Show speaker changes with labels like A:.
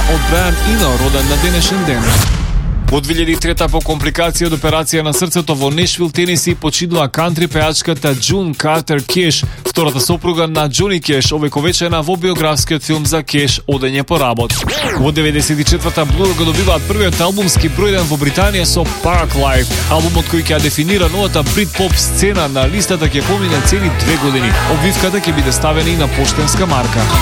A: од Брайан Ино, роден на денешен ден. Во 2003 по компликација од операција на срцето во Нешвил, Тенеси, починува кантри пејачката Джун Картер Кеш, втората сопруга на Џони Кеш, овековечена во биографскиот филм за Кеш Одење по работ. Во 94-та Blur го добиваат првиот албумски број 1 во Британија со Park Life, албумот кој ќе дефинира новата брит-поп сцена на листата ќе помине цели 2 години. Обвивката ќе биде ставена и на поштенска марка.